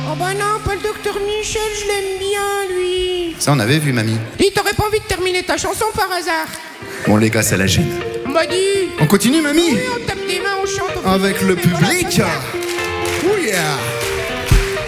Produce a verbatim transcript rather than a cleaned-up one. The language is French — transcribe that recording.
Oh bah non, pas le docteur Michel, je l'aime bien, lui. Ça, on avait vu, mamie. Dis, t'aurais pas envie de terminer ta chanson par hasard? Bon, les gars, ça la gêne. Bah dis. On continue, mamie? Oui, on tape des mains, on chante. On Avec fait- le on fait- voilà, public. comme ça. Oh yeah.